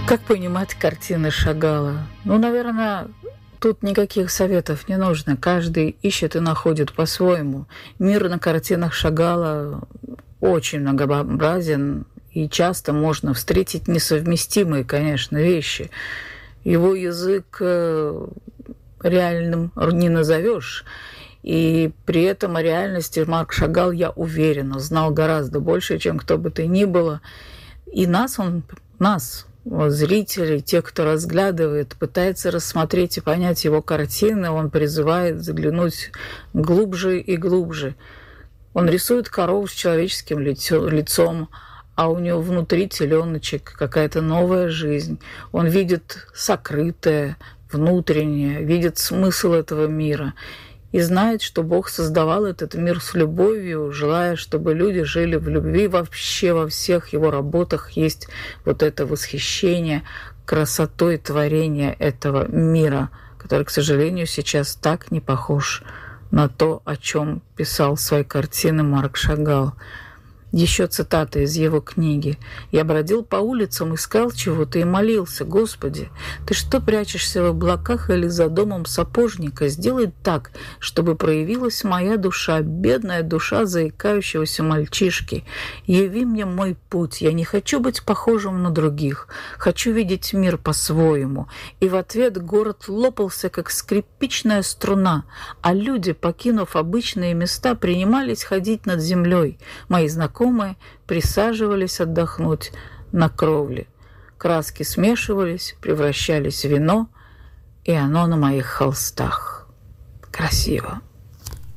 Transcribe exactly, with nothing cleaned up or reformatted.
Как понимать картины Шагала? Ну, наверное, тут никаких советов не нужно. Каждый ищет и находит по-своему. Мир на картинах Шагала очень многообразен, и часто можно встретить несовместимые, конечно, вещи. Его язык реальным не назовешь. И при этом о реальности Марк Шагал, я уверена, знал гораздо больше, чем кто бы то ни было. И нас он, нас, зрителей, тех, кто разглядывает, пытается рассмотреть и понять его картины, он призывает заглянуть глубже и глубже. Он рисует корову с человеческим лицом, а у него внутри теленочек, какая-то новая жизнь. Он видит сокрытое, внутреннее, видит смысл этого мира и знает, что Бог создавал этот мир с любовью, желая, чтобы люди жили в любви. Вообще во всех его работах есть вот это восхищение красотой творения этого мира, который, к сожалению, сейчас так не похож на то, о чем писал свои картины Марк Шагал. Еще цитата из его книги. «Я бродил по улицам, искал чего-то и молился. Господи, ты что прячешься в облаках или за домом сапожника? Сделай так, чтобы проявилась моя душа, бедная душа заикающегося мальчишки. Яви мне мой путь. Я не хочу быть похожим на других. Хочу видеть мир по-своему». И в ответ город лопался, как скрипичная струна, а люди, покинув обычные места, принимались ходить над землей. Мои знакомые присаживались отдохнуть на кровле. Краски смешивались, превращались в вино, и оно на моих холстах. Красиво.